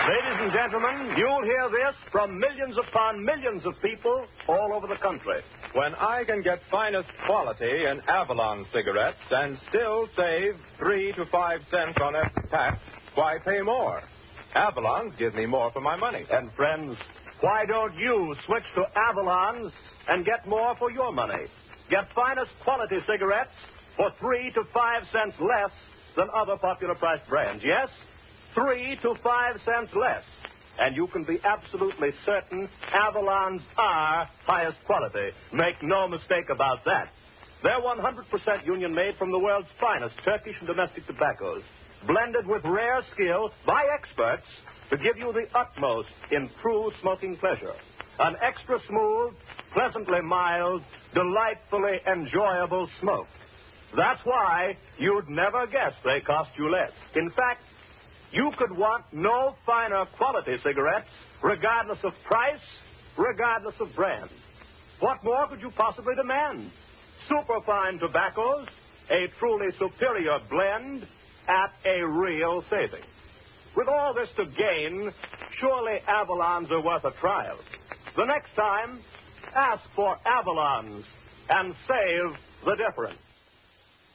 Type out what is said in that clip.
Ladies and gentlemen, you'll hear this from millions upon millions of people all over the country. When I can get finest quality in Avalon cigarettes and still save 3 to 5 cents on every pack, why pay more? Avalon's give me more for my money. And friends, why don't you switch to Avalon's and get more for your money? Get finest quality cigarettes for 3 to 5 cents less than other popular priced brands. Yes, 3 to 5 cents less. And you can be absolutely certain Avalon's are highest quality. Make no mistake about that. They're 100% union-made from the world's finest Turkish and domestic tobaccos, blended with rare skill by experts to give you the utmost in true smoking pleasure. An extra smooth, pleasantly mild, delightfully enjoyable smoke. That's why you'd never guess they cost you less. In fact, you could want no finer quality cigarettes, regardless of price, regardless of brand. What more could you possibly demand? Superfine tobaccos, a truly superior blend at a real saving. With all this to gain, surely Avalons are worth a trial. The next time, ask for Avalons and save the difference.